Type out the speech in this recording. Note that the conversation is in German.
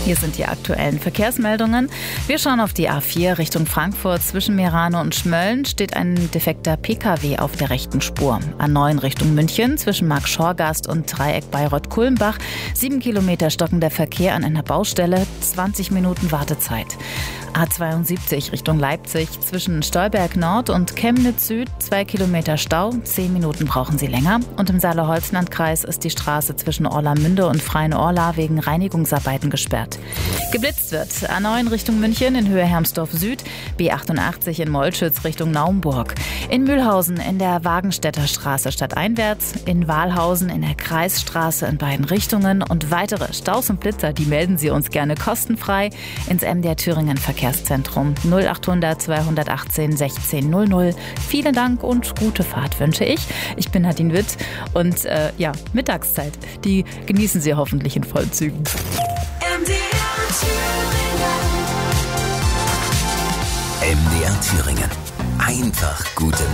Hier sind die aktuellen Verkehrsmeldungen. Wir schauen auf die A4 Richtung Frankfurt. Zwischen Meerane und Schmölln steht ein defekter Pkw auf der rechten Spur. A9 Richtung München zwischen Markt-Schorgast und Dreieck Bayreuth-Kulmbach. 7 Kilometer stockender Verkehr an einer Baustelle, 20 Minuten Wartezeit. A72 Richtung Leipzig zwischen Stolberg Nord und Chemnitz Süd 2 Kilometer Stau, 10 Minuten brauchen Sie länger. Und im Saale-Holzland-Kreis ist die Straße zwischen Orlamünde und Freien-Orla wegen Reinigungsarbeiten gesperrt. Geblitzt wird A9 Richtung München in Höhe Hermsdorf Süd, B88 in Molschütz Richtung Naumburg, in Mühlhausen in der Wagenstädter Straße stadteinwärts, in Wahlhausen in der Kreisstraße in beiden Richtungen und weitere Staus und Blitzer, die melden Sie uns gerne kostenfrei ins MDR Thüringen Verkehrszentrum 0800 218 1600. Vielen Dank und gute Fahrt wünsche ich. Ich bin Nadine Witt und Mittagszeit, die genießen Sie hoffentlich in Vollzügen. MDR Thüringen. Einfach gute